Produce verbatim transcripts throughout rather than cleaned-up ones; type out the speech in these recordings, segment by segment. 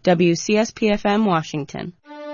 W C S P F M, Washington.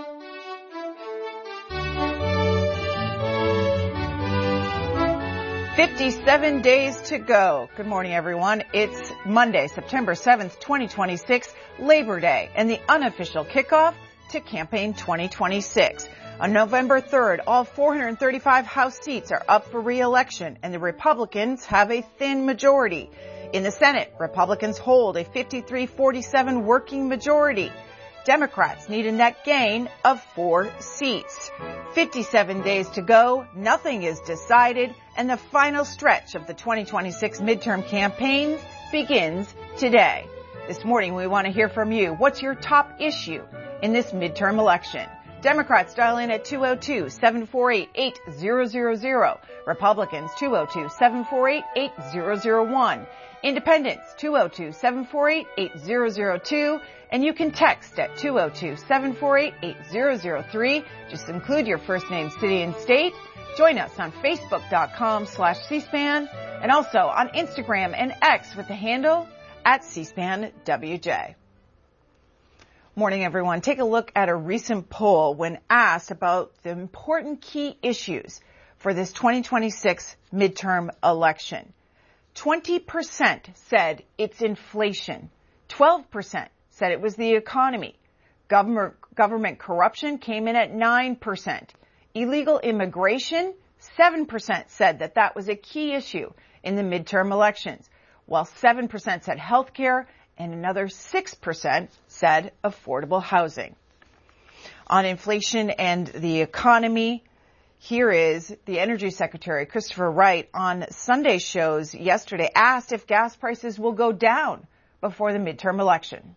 fifty-seven days to go. Good morning, everyone. It's Monday, September seventh, twenty twenty-six, Labor Day, and the unofficial kickoff to Campaign twenty twenty-six. On November third, all four hundred thirty-five House seats are up for re-election, and the Republicans have a thin majority. In the Senate, Republicans hold a fifty-three forty-seven working majority. Democrats need a net gain of four seats. fifty-seven days to go, nothing is decided, and the final stretch of the twenty twenty-six midterm campaigns begins today. This morning, we want to hear from you. What's your top issue in this midterm election? Democrats dial in at two oh two, seven four eight, eight zero zero zero. Republicans, two oh two, seven four eight, eight zero zero one. Independents, two oh two, seven four eight, eight zero zero two. And you can text at two oh two, seven four eight, eight zero zero three. Just include your first name, city, and state. Join us on Facebook.com slash C-SPAN and also on Instagram and X with the handle at C-SPAN W J. Morning, everyone. Take a look at a recent poll when asked about the important key issues for this twenty twenty-six midterm election. twenty percent said it's inflation. twelve percent said it was the economy. Government, government corruption came in at nine percent. Illegal immigration, seven percent said that that was a key issue in the midterm elections, while seven percent said health care and another six percent said affordable housing. On inflation and the economy, here is the Energy Secretary, Christopher Wright, on Sunday shows yesterday, asked if gas prices will go down before the midterm election.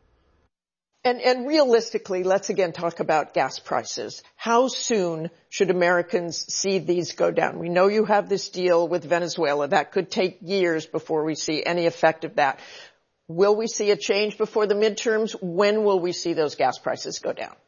And, and realistically, let's again talk about gas prices. How soon should Americans see these go down? We know you have this deal with Venezuela. That could take years before we see any effect of that. Will we see a change before the midterms? When will we see those gas prices go down?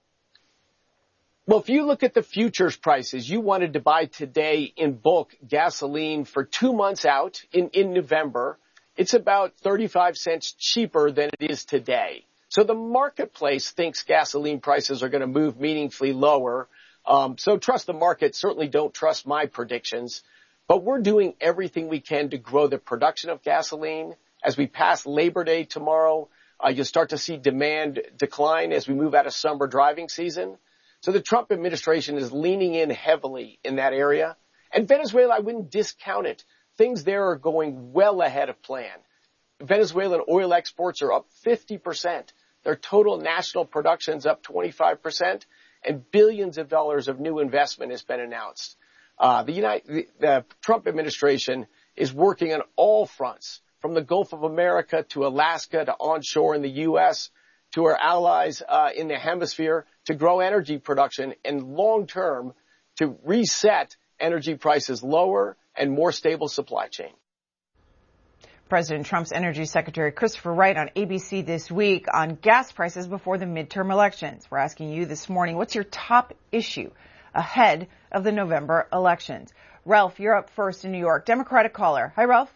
Well, if you look at the futures prices, you wanted to buy today in bulk gasoline for two months out in, in November. It's about thirty-five cents cheaper than it is today. So the marketplace thinks gasoline prices are going to move meaningfully lower. Um, so trust the market. Certainly don't trust my predictions. But we're doing everything we can to grow the production of gasoline. As we pass Labor Day tomorrow, uh, you'll start to see demand decline as we move out of summer driving season. So the Trump administration is leaning in heavily in that area. And Venezuela, I wouldn't discount it. Things there are going well ahead of plan. Venezuelan oil exports are up fifty percent. Their total national production's up twenty-five percent, and billions of dollars of new investment has been announced. Uh, the, United, the, the Trump administration is working on all fronts, from the Gulf of America to Alaska to onshore in the U S to our allies uh, in the hemisphere to grow energy production and long-term to reset energy prices lower and more stable supply chain. President Trump's Energy Secretary Christopher Wright on A B C This Week on gas prices before the midterm elections. We're asking you this morning, what's your top issue ahead of the November elections? Ralph, you're up first in New York. Democratic caller. Hi, Ralph.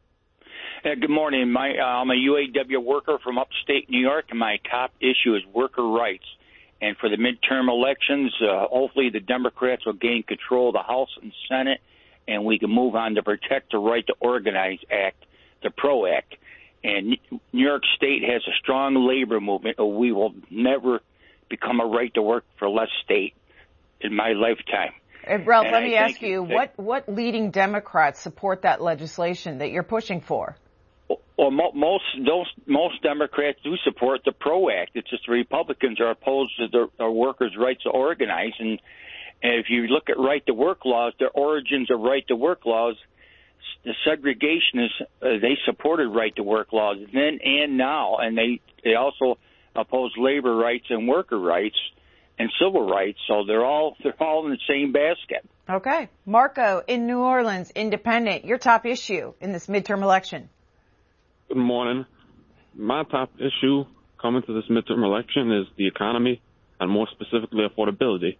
Uh, good morning. My, uh, I'm a U A W worker from upstate New York, and my top issue is worker rights. And for the midterm elections, uh, hopefully the Democrats will gain control of the House and Senate, and we can move on to Protect the Right to Organize Act, the PRO Act. And New York State has a strong labor movement, or we will never become a right to work for less state in my lifetime. And Ralph, and let I me ask you, that, what, what leading Democrats support that legislation that you're pushing for? Well, mo- most those most Democrats do support the PRO Act. It's just the Republicans are opposed to the, the workers' rights to organize. And, and if you look at right-to-work laws, the origins of right-to-work laws, the segregationists, uh, they supported right-to-work laws then and now, and they, they also oppose labor rights and worker rights and civil rights. So they're all they're all in the same basket. Okay. Marco in New Orleans, independent, your top issue in this midterm election. Good morning. My top issue coming to this midterm election is the economy, and more specifically, affordability.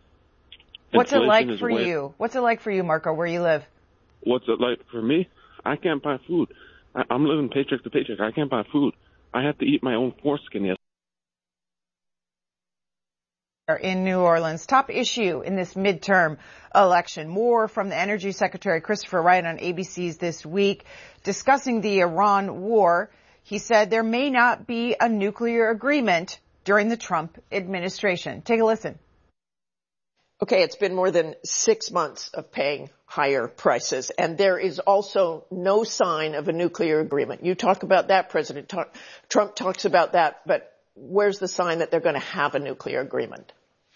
What's Inflation it like for way, you? What's it like for you, Marco, where you live? What's it like for me? I can't buy food. I, I'm living paycheck to paycheck. I can't buy food. I have to eat my own foreskin. Yes. In New Orleans. Top issue in this midterm election. More from the Energy Secretary Christopher Wright on A B C's This Week discussing the Iran war. He said there may not be a nuclear agreement during the Trump administration. Take a listen. Okay, it's been more than six months of paying higher prices, and there is also no sign of a nuclear agreement. You talk about that, President Trump talks about that, but where's the sign that they're going to have a nuclear agreement?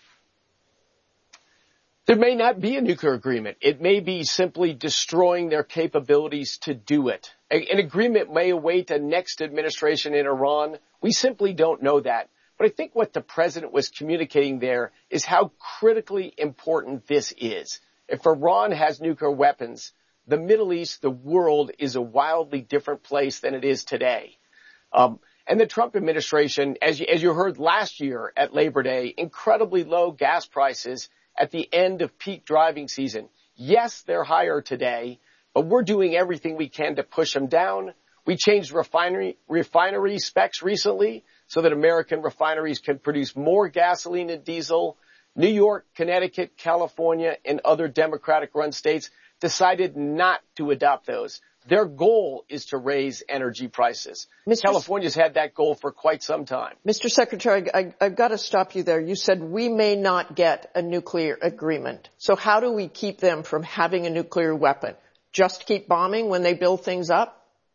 There may not be a nuclear agreement. It may be simply destroying their capabilities to do it. An agreement may await a next administration in Iran. We simply don't know that. But I think what the president was communicating there is how critically important this is. If Iran has nuclear weapons, the Middle East, the world, is a wildly different place than it is today. Um, And the Trump administration, as you, as you heard last year at Labor Day, incredibly low gas prices at the end of peak driving season. Yes, they're higher today, but we're doing everything we can to push them down. We changed refinery, refinery specs recently so that American refineries can produce more gasoline and diesel. New York, Connecticut, California, and other Democratic-run states decided not to adopt those. Their goal is to raise energy prices. Mister California's had that goal for quite some time. Mister Secretary, I, I've got to stop you there. You said we may not get a nuclear agreement. So how do we keep them from having a nuclear weapon? Just keep bombing when they build things up?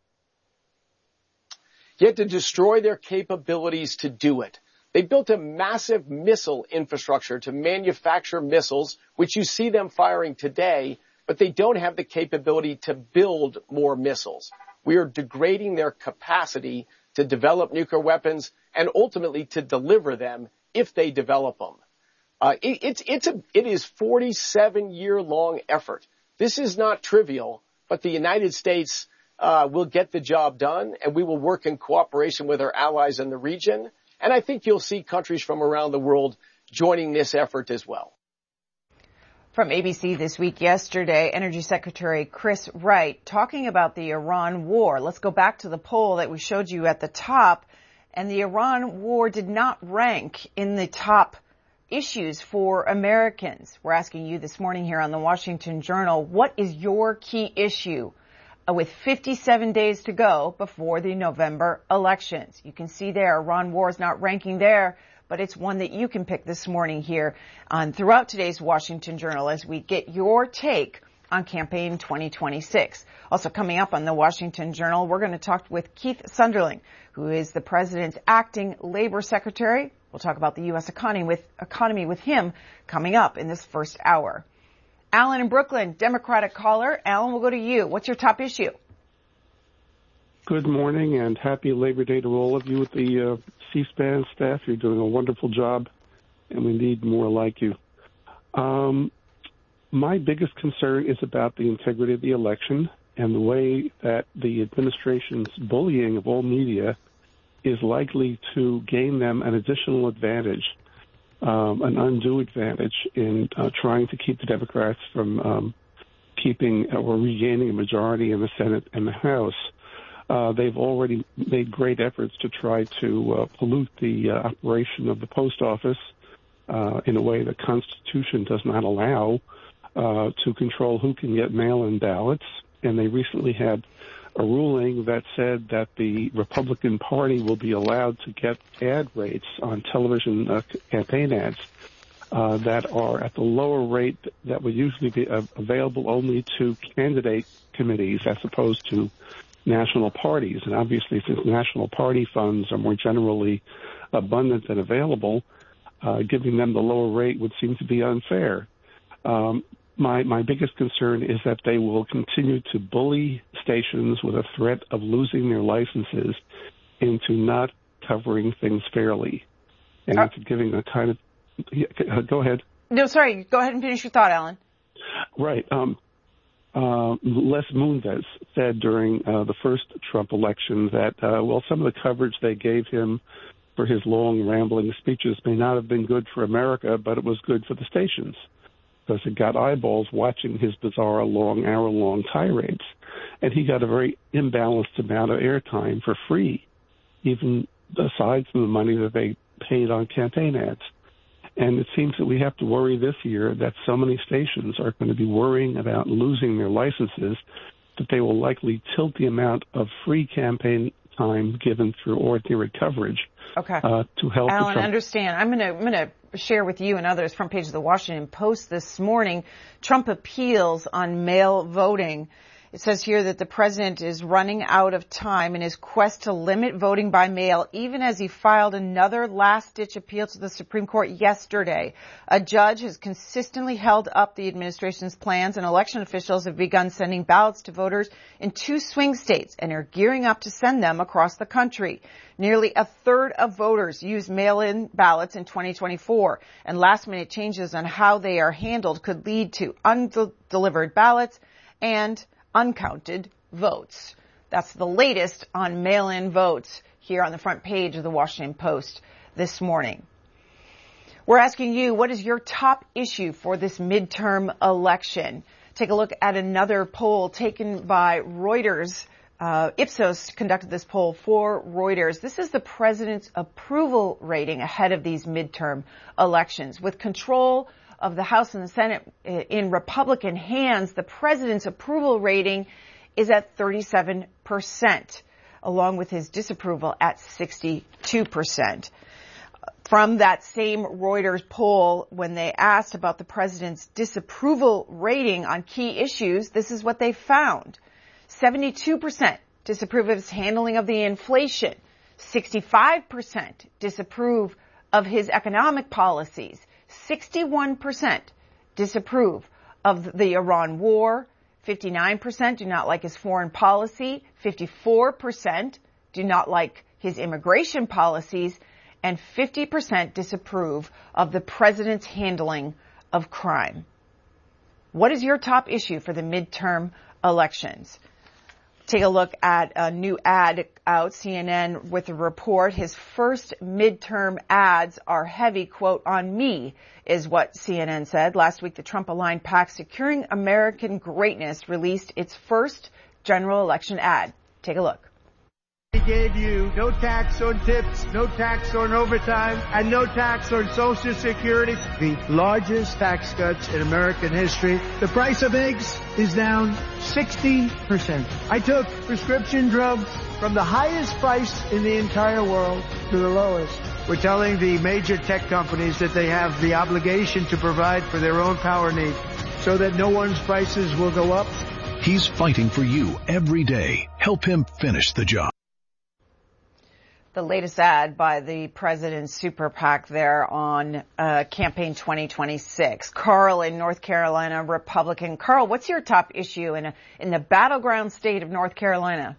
You have to destroy their capabilities to do it. They built a massive missile infrastructure to manufacture missiles, which you see them firing today, but they don't have the capability to build more missiles. We are degrading their capacity to develop nuclear weapons and ultimately to deliver them if they develop them. Uh, it, it's, it's a, it is forty-seven year long effort. This is not trivial, but the United States uh, will get the job done, and we will work in cooperation with our allies in the region. And I think you'll see countries from around the world joining this effort as well. From A B C This Week yesterday, Energy Secretary Chris Wright talking about the Iran war. Let's go back to the poll that we showed you at the top. And the Iran war did not rank in the top issues for Americans. We're asking you this morning here on the Washington Journal, what is your key issue uh, with fifty-seven days to go before the November elections? You can see there, Iran war is not ranking there, but it's one that you can pick this morning here on throughout today's Washington Journal as we get your take on campaign twenty twenty-six. Also coming up on the Washington Journal, we're going to talk with Keith Sunderling, who is the president's acting labor secretary. We'll talk about the U S economy with, economy with him coming up in this first hour. Alan in Brooklyn, Democratic caller. Alan, we'll go to you. What's your top issue? Good morning and happy Labor Day to all of you with the uh, C-SPAN staff. You're doing a wonderful job, and we need more like you. Um, my biggest concern is about the integrity of the election and the way that the administration's bullying of all media is likely to gain them an additional advantage, um, an undue advantage in uh, trying to keep the Democrats from um, keeping or regaining a majority in the Senate and the House. Uh, they've already made great efforts to try to uh, pollute the uh, operation of the post office uh, in a way the Constitution does not allow uh, to control who can get mail-in ballots. And they recently had a ruling that said that the Republican Party will be allowed to get ad rates on television uh, campaign ads uh, that are at the lower rate that would usually be uh, available only to candidate committees as opposed to national parties. And obviously, since national party funds are more generally abundant and available, uh, giving them the lower rate would seem to be unfair. Um, my, my biggest concern is that they will continue to bully stations with a threat of losing their licenses into not covering things fairly and uh, into giving a kind of... Yeah, go ahead. No, sorry. Go ahead and finish your thought, Alan. Right. Um, Uh, Les Moonves said during uh, the first Trump election that, uh, well, some of the coverage they gave him for his long, rambling speeches may not have been good for America, but it was good for the stations because it got eyeballs watching his bizarre, long, hour-long tirades. And he got a very imbalanced amount of airtime for free, even aside from the money that they paid on campaign ads. And it seems that we have to worry this year that so many stations are going to be worrying about losing their licenses that they will likely tilt the amount of free campaign time given through ordinary coverage okay. uh, to help. Alan, the Trump- understand. I'm going to I'm going to share with you and others front page of the Washington Post this morning. Trump appeals on mail voting. It says here that the president is running out of time in his quest to limit voting by mail, even as he filed another last-ditch appeal to the Supreme Court yesterday. A judge has consistently held up the administration's plans, and election officials have begun sending ballots to voters in two swing states and are gearing up to send them across the country. Nearly a third of voters use mail-in ballots in twenty twenty-four, and last-minute changes on how they are handled could lead to undelivered ballots and uncounted votes. That's the latest on mail-in votes here on the front page of the Washington Post this morning. We're asking you, what is your top issue for this midterm election? Take a look at another poll taken by Reuters. Uh, Ipsos conducted this poll for Reuters. This is the president's approval rating ahead of these midterm elections. With control of the House and the Senate in Republican hands, the president's approval rating is at thirty-seven percent, along with his disapproval at sixty-two percent. From that same Reuters poll, when they asked about the president's disapproval rating on key issues, this is what they found. seventy-two percent disapprove of his handling of the inflation. sixty-five percent disapprove of his economic policies. sixty-one percent disapprove of the Iran war. fifty-nine percent do not like his foreign policy. fifty-four percent do not like his immigration policies. And fifty percent disapprove of the president's handling of crime. What is your top issue for the midterm elections? Take a look at a new ad out, C N N with a report. His first midterm ads are heavy, quote, on me, is what C N N said. Last week, the Trump-aligned PAC Securing American Greatness released its first general election ad. Take a look. He gave you no tax on tips, no tax on overtime, and no tax on Social Security. The largest tax cuts in American history. The price of eggs is down sixty percent. I took prescription drugs from the highest price in the entire world to the lowest. We're telling the major tech companies that they have the obligation to provide for their own power needs so that no one's prices will go up. He's fighting for you every day. Help him finish the job. The latest ad by the president's super PAC there on uh, Campaign twenty twenty-six. Carl in North Carolina, Republican. Carl, what's your top issue in a, in the battleground state of North Carolina?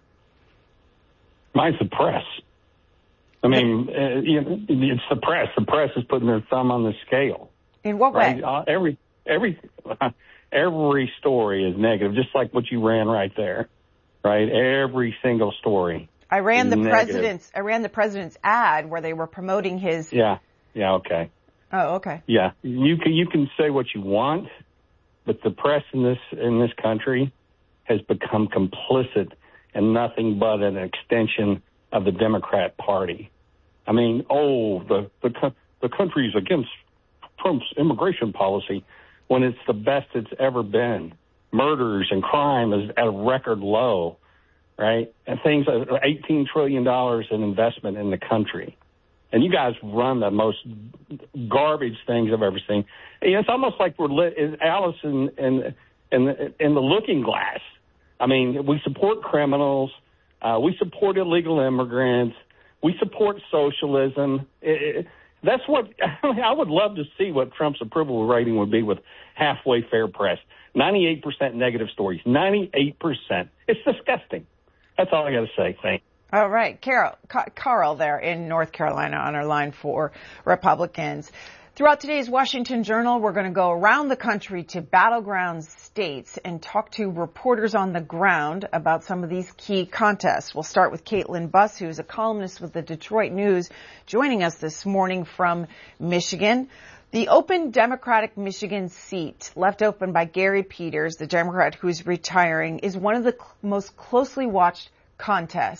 Mine's the press. I mean, uh, you know, it's the press. The press is putting their thumb on the scale. In what right? way? Uh, every every every story is negative, just like what you ran right there. Right? Every single story. I ran the negative. president's. I ran the president's ad where they were promoting his. Yeah. Yeah. Okay. Oh, okay. Yeah. You can you can say what you want, but the press in this in this country has become complicit in nothing but an extension of the Democrat Party. I mean, oh, the the the country's against Trump's immigration policy when it's the best it's ever been. Murders and crime is at a record low. Right? And things are eighteen trillion dollars in investment in the country. And you guys run the most garbage things I've ever seen. You know, it's almost like we're lit, is Alice in, in, in, the, in the looking glass. I mean, we support criminals. Uh, we support illegal immigrants. We support socialism. It, it, that's what I, mean, I would love to see what Trump's approval rating would be with halfway fair press. ninety-eight percent negative stories. ninety-eight percent. It's disgusting. That's all I got to say. Thanks. All right. Carol, Carl there in North Carolina on our line for Republicans. Throughout today's Washington Journal, we're going to go around the country to battleground states and talk to reporters on the ground about some of these key contests. We'll start with Caitlin Buss, who is a columnist with the Detroit News, joining us this morning from Michigan. The open Democratic Michigan seat left open by Gary Peters, the Democrat who's retiring, is one of the cl- most closely watched contests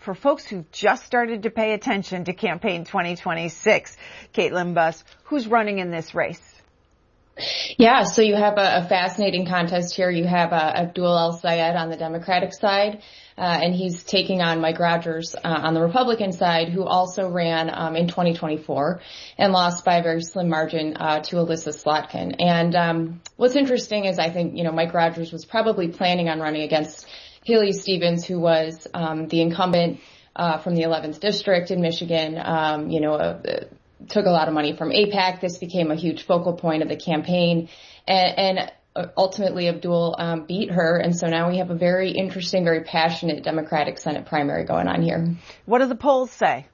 for folks who've just started to pay attention to campaign twenty twenty-six. Caitlin Buss, who's running in this race? Yeah, so you have a, a fascinating contest here. You have uh, Abdul El-Sayed on the Democratic side, uh, and he's taking on Mike Rogers uh, on the Republican side, who also ran um, in twenty twenty-four and lost by a very slim margin uh, to Alyssa Slotkin. And um, what's interesting is I think, you know, Mike Rogers was probably planning on running against Haley Stevens, who was um, the incumbent uh, from the eleventh District in Michigan, um, you know, uh, took a lot of money from AIPAC. This became a huge focal point of the campaign, and, and ultimately Abdul um, beat her. And so now we have a very interesting, very passionate Democratic Senate primary going on here. What do the polls say?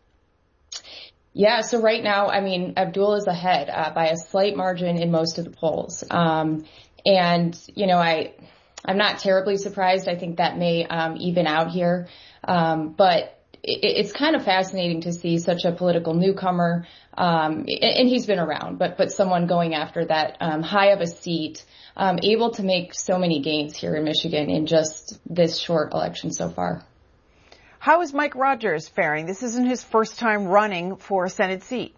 Yeah, so right now, I mean, Abdul is ahead uh, by a slight margin in most of the polls. Um, and, you know, I, I'm not terribly surprised. I think that may um, even out here. Um, but it's kind of fascinating to see such a political newcomer, um, and he's been around, but but someone going after that um, high of a seat, um, able to make so many gains here in Michigan in just this short election so far. How is Mike Rogers faring? This isn't his first time running for a Senate seat.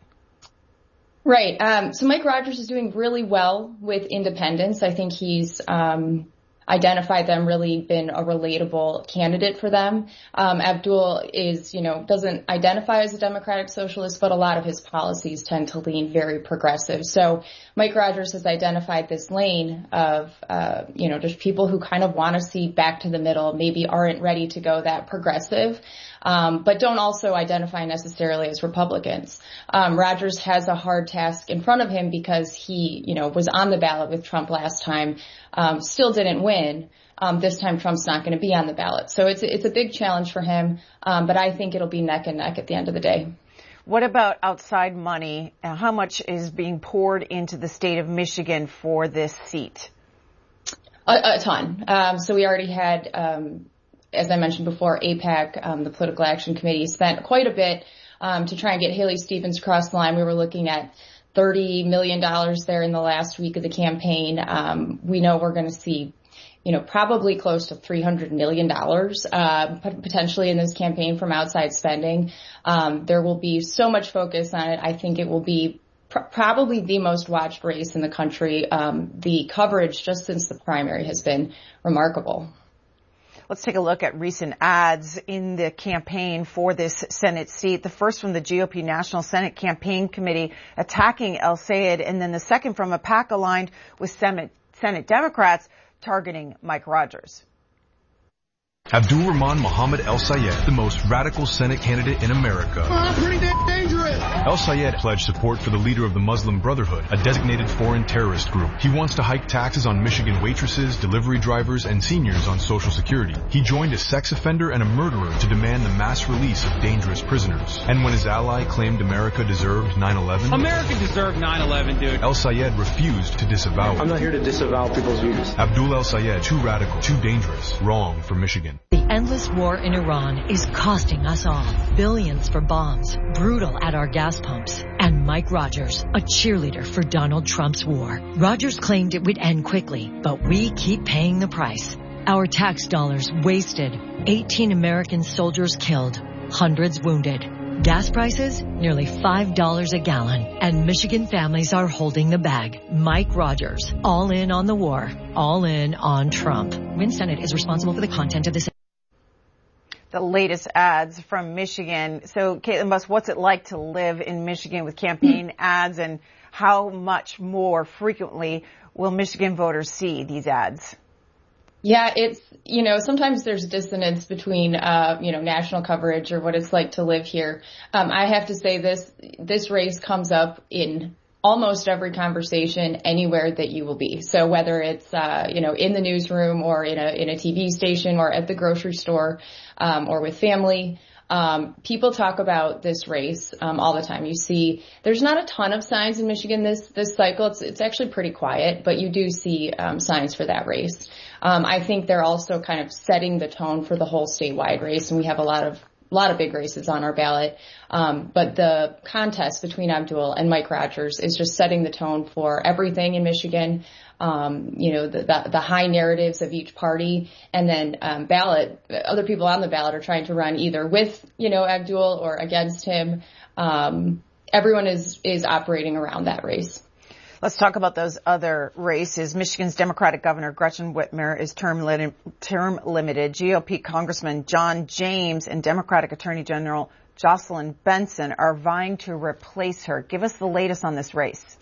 Right. Um, so Mike Rogers is doing really well with independents. I think he's um, identified them, really been a relatable candidate for them. Um, Abdul is, you know, doesn't identify as a democratic socialist, but a lot of his policies tend to lean very progressive. So Mike Rogers has identified this lane of, uh, you know, just people who kind of want to see back to the middle, maybe aren't ready to go that progressive, um, but don't also identify necessarily as Republicans. Um, Rogers has a hard task in front of him because he, you know, was on the ballot with Trump last time, um, still didn't win. Um, this time Trump's not going to be on the ballot. So it's, it's a big challenge for him, um, but I think it'll be neck and neck at the end of the day. What about outside money? How much is being poured into the state of Michigan for this seat? A, a ton. Um, so we already had, um, as I mentioned before, AIPAC, um, the Political Action Committee, spent quite a bit um, to try and get Haley Stevens across the line. We were looking at thirty million dollars there in the last week of the campaign. Um, we know we're going to see, you know, probably close to three hundred million dollars uh, potentially in this campaign from outside spending. Um, there will be so much focus on it. I think it will be pr- probably the most watched race in the country. Um, the coverage just since the primary has been remarkable. Let's take a look at recent ads in the campaign for this Senate seat. The first from the G O P National Senate Campaign Committee attacking El-Sayed, and then the second from a PAC aligned with Senate, Senate Democrats targeting Mike Rogers. Abdul Rahman Muhammad El-Sayed, the most radical Senate candidate in America. Oh, pretty dangerous. El-Sayed pledged support for the leader of the Muslim Brotherhood, a designated foreign terrorist group. He wants to hike taxes on Michigan waitresses, delivery drivers, and seniors on Social Security. He joined a sex offender and a murderer to demand the mass release of dangerous prisoners. And when his ally claimed America deserved nine eleven... America deserved nine eleven, dude. El-Sayed refused to disavow it. I'm not here to disavow people's views. Abdul El-Sayed, too radical, too dangerous, wrong for Michigan. The endless war in Iran is costing us all billions for bombs, brutal at our gas pumps, and Mike Rogers, a cheerleader for Donald Trump's war. Rogers claimed it would end quickly, but we keep paying the price. Our tax dollars wasted, eighteen American soldiers killed, hundreds wounded. Gas prices, nearly five dollars a gallon, and Michigan families are holding the bag. Mike Rogers, all in on the war, all in on Trump. Win Senate is responsible for the content of this. The latest ads from Michigan. So, Caitlin Buss, what's it like to live in Michigan with campaign ads, and how much more frequently will Michigan voters see these ads? Yeah, it's, you know, sometimes there's dissonance between, uh, you know, national coverage or what it's like to live here. Um, I have to say this, this race comes up in almost every conversation anywhere that you will be. So whether it's, uh, you know, in the newsroom or in a, in a T V station or at the grocery store, um, or with family, um, people talk about this race, um, all the time. You see, there's not a ton of signs in Michigan this, this cycle. It's, it's actually pretty quiet, but you do see, um, signs for that race. Um, I think they're also kind of setting the tone for the whole statewide race, and we have a lot of a lot of big races on our ballot. Um, but the contest between Abdul and Mike Rogers is just setting the tone for everything in Michigan. Um, you know, the, the, the high narratives of each party, and then um, ballot, other people on the ballot are trying to run either with, you know, Abdul or against him. Um, everyone is, is operating around that race. Let's talk about those other races. Michigan's Democratic Governor Gretchen Whitmer is term, lit- term limited. G O P Congressman John James and Democratic Attorney General Jocelyn Benson are vying to replace her. Give us the latest on this race.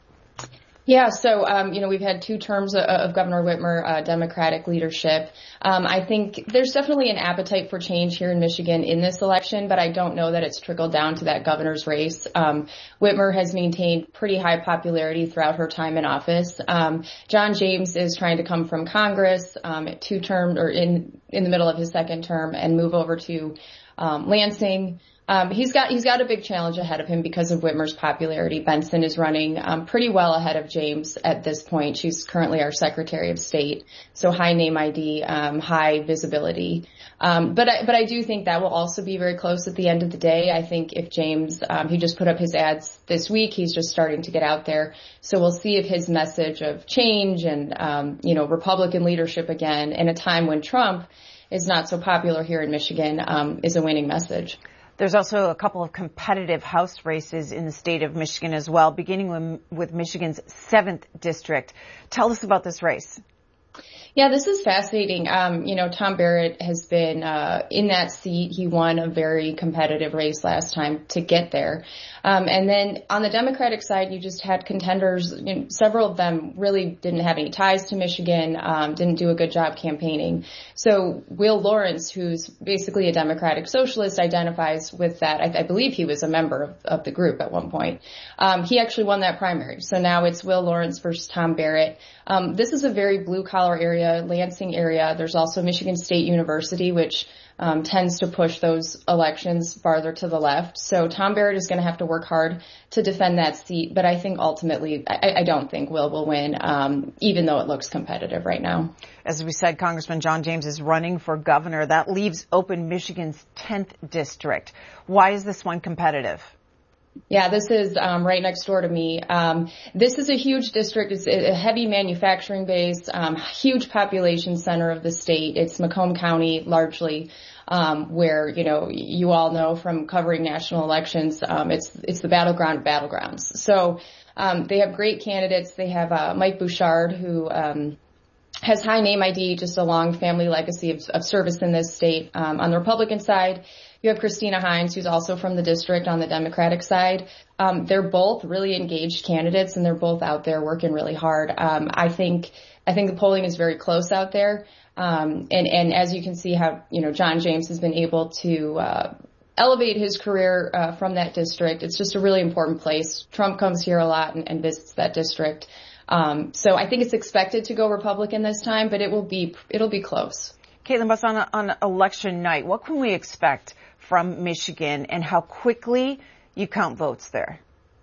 Yeah, so, um, you know, we've had two terms of, of Governor Whitmer, uh, Democratic leadership. Um, I think there's definitely an appetite for change here in Michigan in this election, but I don't know that it's trickled down to that governor's race. Um, Whitmer has maintained pretty high popularity throughout her time in office. Um, John James is trying to come from Congress, um, two term or in, in the middle of his second term and move over to, um, Lansing. Um, he's got, he's got a big challenge ahead of him because of Whitmer's popularity. Benson is running, um, pretty well ahead of James at this point. She's currently our Secretary of State. So high name I D, um, high visibility. Um, but I, but I do think that will also be very close at the end of the day. I think if James, um, he just put up his ads this week, he's just starting to get out there. So we'll see if his message of change and, um, you know, Republican leadership again in a time when Trump is not so popular here in Michigan, um, is a winning message. There's also a couple of competitive House races in the state of Michigan as well, beginning with, with Michigan's seventh district. Tell us about this race. Yeah, this is fascinating. Um, you know, Tom Barrett has been uh, in that seat. He won a very competitive race last time to get there. Um, and then on the Democratic side, you just had contenders. You know, several of them really didn't have any ties to Michigan, um, didn't do a good job campaigning. So Will Lawrence, who's basically a Democratic socialist, identifies with that. I, I believe he was a member of, of the group at one point. Um, he actually won that primary. So now it's Will Lawrence versus Tom Barrett. Um, this is a very blue-collar area, Lansing area. There's also Michigan State University, which um, tends to push those elections farther to the left. So Tom Barrett is going to have to work hard to defend that seat. But I think ultimately, I, I don't think Will will win, um, even though it looks competitive right now. As we said, Congressman John James is running for governor. That leaves open Michigan's tenth district. Why is this one competitive? Yeah, this is um, right next door to me. Um, this is a huge district. It's a heavy manufacturing base, um, huge population center of the state. It's Macomb County largely, um, where, you know, you all know from covering national elections, um, it's it's the battleground of battlegrounds. So um, they have great candidates. They have uh, Mike Bouchard, who um, has high name I D, just a long family legacy of, of service in this state. Um, on the Republican side, you have Christina Hines, who's also from the district on the Democratic side. Um, they're both really engaged candidates, and they're both out there working really hard. Um, I think I think the polling is very close out there, um, and and as you can see, how you know John James has been able to uh, elevate his career uh, from that district. It's just a really important place. Trump comes here a lot and, and visits that district, um, so I think it's expected to go Republican this time, but it will be it'll be close. Caitlin Buss, on, a, on election night, what can we expect from Michigan and how quickly you count votes there?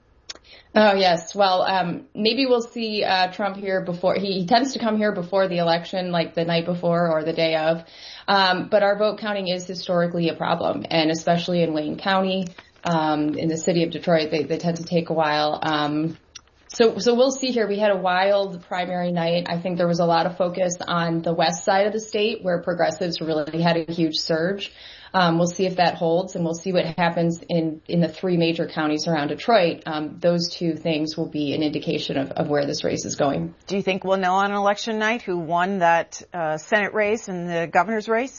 Oh, yes. Well, um, maybe we'll see uh, Trump here before. He, he tends to come here before the election, like the night before or the day of. Um, but our vote counting is historically a problem, and especially in Wayne County, um, in the city of Detroit, they, they tend to take a while. Um, So, so we'll see here. We had a wild primary night. I think there was a lot of focus on the west side of the state where progressives really had a huge surge. Um, we'll see if that holds, and we'll see what happens in, in the three major counties around Detroit. Um, those two things will be an indication of, of where this race is going. Do you think we'll know on election night who won that uh, Senate race and the governor's race?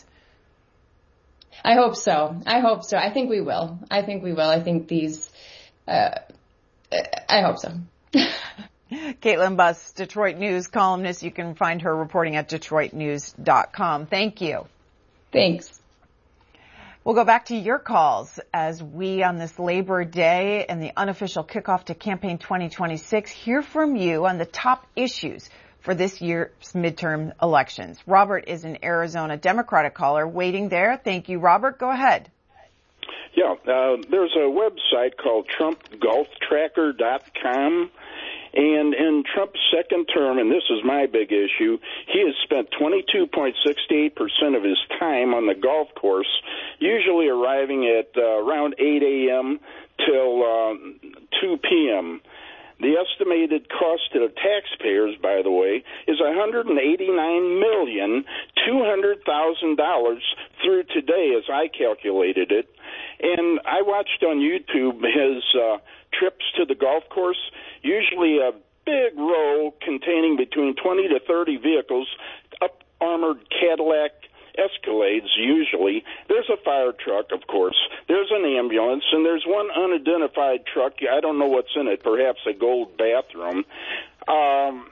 I hope so. I hope so. I think we will. I think we will. I think these, uh, I hope so. Caitlin Buss, Detroit News columnist. You can find her reporting at detroit news dot com. Thank you. Thanks. We'll go back to your calls as we, on this Labor Day and the unofficial kickoff to Campaign twenty twenty-six, hear from you on the top issues for this year's midterm elections. Robert is an Arizona Democratic caller waiting there. Thank you, Robert. Go ahead. Yeah, uh, there's a website called Trump Golf Tracker dot com, And in Trump's second term, and this is my big issue, he has spent twenty-two point six eight percent of his time on the golf course, usually arriving at uh, around eight a.m. till uh, two p.m. The estimated cost to the taxpayers, by the way, is one hundred eighty-nine million two hundred thousand dollars through today, as I calculated it. And I watched on YouTube his uh, trips to the golf course, usually a big row containing between twenty to thirty vehicles, up armored Cadillac Escalades usually. There's a fire truck, of course. There's an ambulance, and there's one unidentified truck. I don't know what's in it, perhaps a gold bathroom. Um,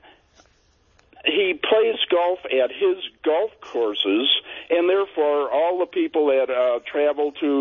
he plays golf at his golf courses, and therefore all the people that uh, travel to